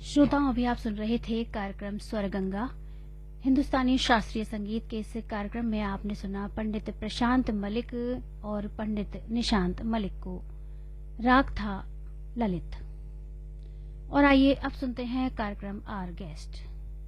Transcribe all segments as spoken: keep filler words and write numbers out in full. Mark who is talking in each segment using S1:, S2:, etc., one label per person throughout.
S1: श्रोताओं, अभी आप सुन रहे थे कार्यक्रम स्वर गंगा। हिंदुस्तानी शास्त्रीय संगीत के इस कार्यक्रम में आपने सुना पंडित प्रशांत मलिक और पंडित निशांत मलिक को। राग था ललित। और आइए अब सुनते हैं कार्यक्रम our guest.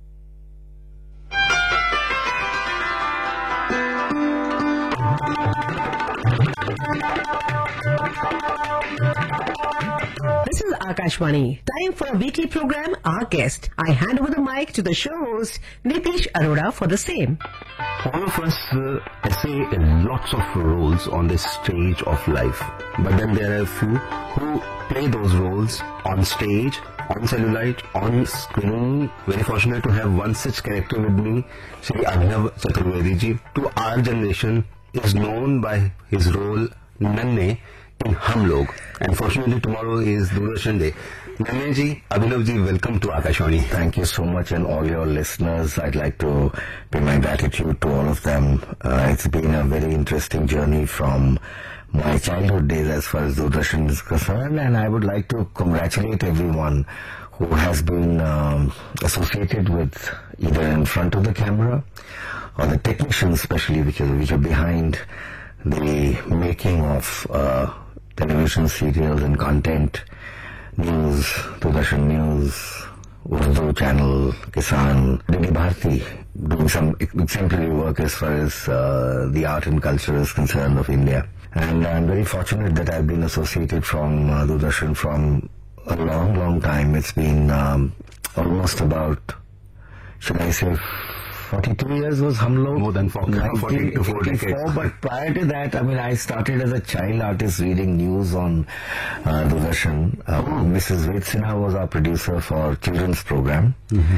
S2: This is Akashvani. Time for a weekly program, Our Guest. I hand over the mic to the show host, Nitish Arora, for the same.
S3: All of us uh, essay lots of roles on this stage of life. But then there are a few who play those roles on stage, on cellulite, on screen. Very fortunate to have one such character with me, Shri Abhinav Chaturvedi ji. To our generation, is known by his role Nanne in Hum Log. And fortunately tomorrow is Doordarshan Day. Nanne ji, Abhinav ji, welcome to Akashvani.
S4: Thank you so much, and all your listeners. I'd like to pay my gratitude to all of them. Uh, it's been a very interesting journey from my childhood days as far as Doordarshan is concerned, and I would like to congratulate everyone who has been um, associated with either in front of the camera or the technicians especially, which are, which are behind the making of uh, television serials and content, news, Doordarshan News, Urdu channel, Kisan, D D Bharti, doing some exemplary work as far as uh, the art and culture is concerned of India. And I'm very fortunate that I've been associated from uh, Doordarshan from a long, long time. It's been um, almost about, should I say, forty-two years was Hum Log.
S3: More than forty, forty to four decades.
S4: But prior to that, I mean, I started as a child artist reading news on uh, Doordarshan. Uh, Missus Ved Sinha was our producer for children's program. Mm-hmm.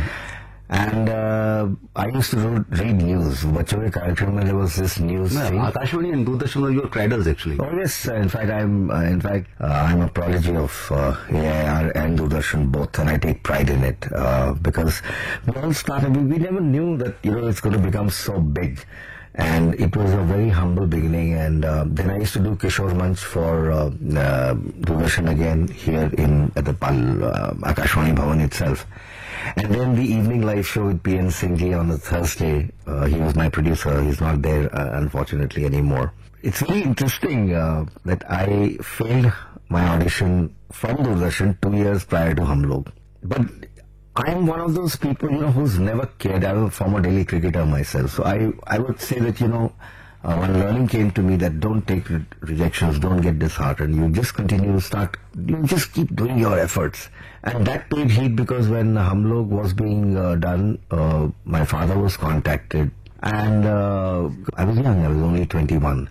S4: And uh, I used to read news. Bachcho ke कार्यक्रम में there was this news
S3: no,
S4: thing.
S3: Akashvani and Doordarshan were your cradles actually.
S4: Oh yes, uh, in fact I'm uh, in fact uh, I'm a prodigy of uh, A I R and Doordarshan both, and I take pride in it uh, because we all started. We, we never knew that you know it's going to become so big, and it was a very humble beginning. And uh, then I used to do Kishore Manch for uh, uh, Doordarshan again here in at the Pal uh, Akashvani Bhavan itself. And then the evening live show with P N Singh ji on the Thursday. Uh, he was my producer. He's not there, uh, unfortunately, anymore. It's very interesting uh, that I failed my audition from Doordarshan two years prior to Hum Log. But I'm one of those people, you know, who's never cared. I'm a former Delhi cricketer myself. So I, I would say that, you know, Uh, when learning came to me that don't take re rejections, don't get disheartened, you just continue to start, you just keep doing your efforts. And that paid heed because when Hum Log was being uh, done, uh, my father was contacted, and uh, I was young, I was only twenty-one.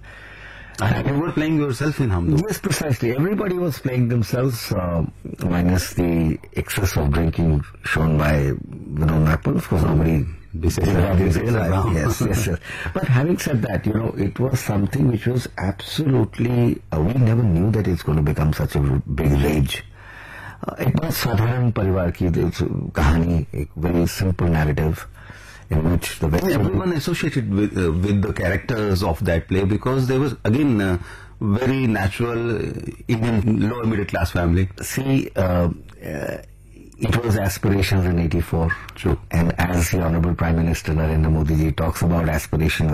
S3: And you were playing yourself in Hum Log?
S4: Yes, precisely. Everybody was playing themselves, uh, minus the excess of drinking shown by Vinod Nagpal. Of course, nobody...
S3: This is
S4: yes, yes, yes, yes. But having said that, you know, it was something which was absolutely, uh, we never knew that it's going to become such a big rage. Uh, it was Sadharan Parivar ki kahani, a very simple narrative in which the
S3: very everyone associated with uh, with the characters of that play because there was again uh, very natural uh, Indian lower middle class family.
S4: See, uh, uh, it was aspirations in eighty-four.
S3: True.
S4: And as the Honorable Prime Minister Narendra Modi ji talks about aspirations